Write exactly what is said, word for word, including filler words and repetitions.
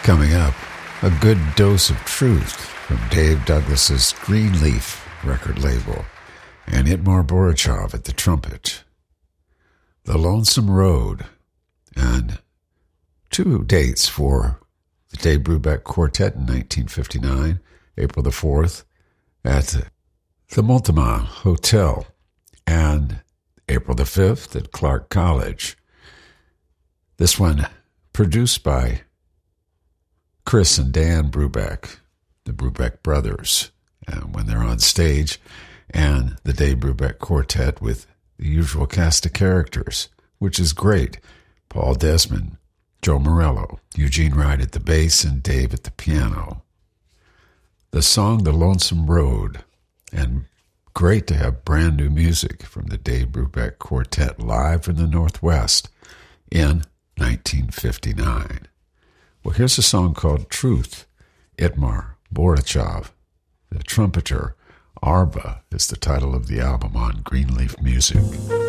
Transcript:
Coming up, a good dose of truth from Dave Douglas's Greenleaf record label and Itmar Borichov at the trumpet. The Lonesome Road, and two dates for the Dave Brubeck Quartet in nineteen fifty-nine, April the fourth, at the Multnomah Hotel, and April the fifth at Clark College. This one produced by Chris and Dan Brubeck, the Brubeck brothers, and when they're on stage, and the Dave Brubeck Quartet with the usual cast of characters, which is great. Paul Desmond, Joe Morello, Eugene Wright at the bass, and Dave at the piano. The song The Lonesome Road, and great to have brand new music from the Dave Brubeck Quartet live from the Northwest in nineteen fifty-nine. Well, here's a song called Truth. Itmar Borichov, the trumpeter. Arba is the title of the album on Greenleaf Music.